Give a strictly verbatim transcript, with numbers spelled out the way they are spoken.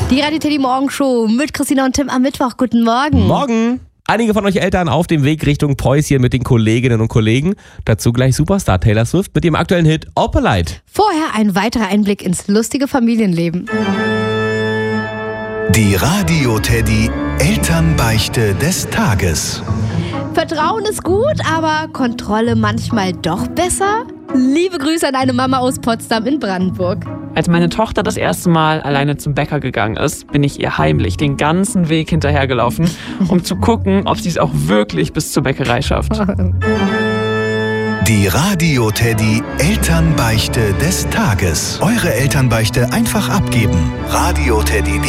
Die Radio Teddy Morgenshow mit Christina und Tim am Mittwoch. Guten Morgen. Morgen. Einige von euch Eltern auf dem Weg Richtung Päuschen mit den Kolleginnen und Kollegen. Dazu gleich Superstar Taylor Swift mit dem aktuellen Hit Opalite. Vorher ein weiterer Einblick ins lustige Familienleben. Die Radio Teddy Elternbeichte des Tages. Vertrauen ist gut, aber Kontrolle manchmal doch besser? Liebe Grüße an eine Mama aus Potsdam in Brandenburg. Als meine Tochter das erste Mal alleine zum Bäcker gegangen ist, bin ich ihr heimlich den ganzen Weg hinterhergelaufen, um zu gucken, ob sie es auch wirklich bis zur Bäckerei schafft. Die Radio Teddy Elternbeichte des Tages. Eure Elternbeichte einfach abgeben. Radio Teddy.